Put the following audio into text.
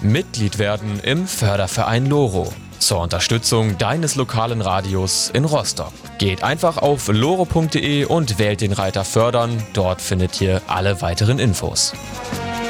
Mitglied werden im Förderverein Loro zur Unterstützung deines lokalen Radios in Rostock. Geht einfach auf loro.de und wählt den Reiter Fördern. Dort findet ihr alle weiteren Infos.